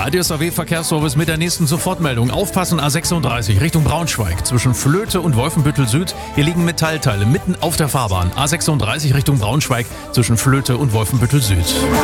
Radio SAW Verkehrsservice mit der nächsten Sofortmeldung. Aufpassen, A36 Richtung Braunschweig zwischen Flöte und Wolfenbüttel Süd. Hier liegen Metallteile mitten auf der Fahrbahn. A36 Richtung Braunschweig zwischen Flöte und Wolfenbüttel Süd.